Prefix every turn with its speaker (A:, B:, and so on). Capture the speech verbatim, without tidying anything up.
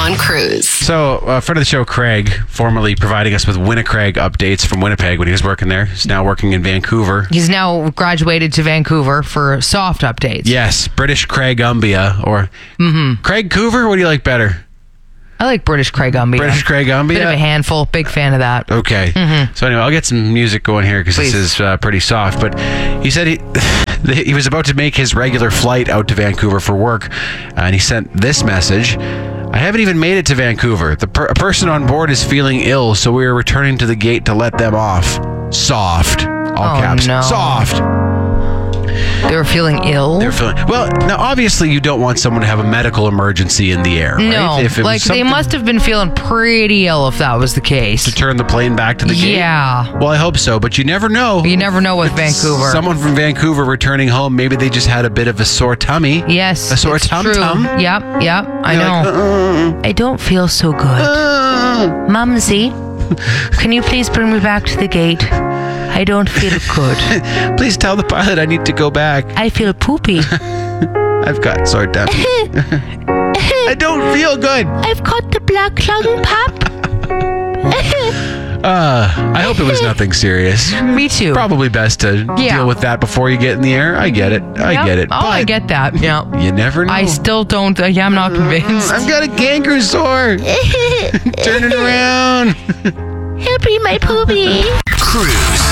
A: on Cruise.
B: So, a uh, friend of the show, Craig, formerly providing us with Winnipeg updates from Winnipeg when he was working there. He's now working in Vancouver.
C: He's now graduated to Vancouver for soft updates.
B: Yes, British Craig Umbia, or
C: mm-hmm.
B: Craig Coover. What do you like better?
C: I like British Craig Umbia.
B: British Craig Umbia?
C: Bit of a handful. Big fan of that.
B: Okay.
C: Mm-hmm.
B: So anyway, I'll get some music going here because this is uh, pretty soft. But he said he he was about to make his regular flight out to Vancouver for work, and he sent this message. I haven't even made it to Vancouver. The per- a person on board is feeling ill, so we are returning to the gate to let them off. Soft. All
C: oh,
B: caps.
C: No.
B: Soft.
C: They were feeling ill?
B: They're feeling... Well, now, obviously, you don't want someone to have a medical emergency in the air, right?
C: No.
B: If it
C: like, they must have been feeling pretty ill if that was the case.
B: To turn the plane back to the gate?
C: Yeah.
B: Well, I hope so, but you never know.
C: You never know with Vancouver.
B: Someone from Vancouver returning home, maybe they just had a bit of a sore tummy.
C: Yes.
B: A sore
C: it's
B: tum
C: true.
B: tum.
C: Yep, yep. I
B: You're
C: know.
B: Like, uh,
C: I don't feel so good.
B: uh.
C: Mumsy, can you please bring me back to the gate? I don't feel good.
B: Please tell the pilot I need to go back.
C: I feel poopy.
B: I've got sore tummy. I don't feel good.
C: I've got the black lung, Pop.
B: uh, I hope it was nothing serious.
C: Me too.
B: Probably best to
C: Yeah.
B: deal with that before you get in the air. I get it. I
C: Yep.
B: get it.
C: Oh, I get that. Yeah.
B: You never know.
C: I still don't. Uh, yeah, I'm not convinced.
B: I've got a canker sore. Turn it around.
C: Help me, my poopy.
A: Cruise.